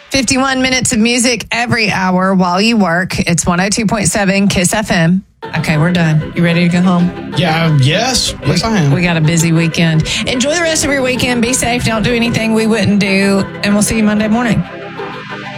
51 minutes of music every hour while you work. It's 102.7 KISS FM. Okay, we're done. You ready to go home? Yeah, yes I am. We got a busy weekend. Enjoy the rest of your weekend. Be safe. Don't do anything we wouldn't do. And we'll see you Monday morning.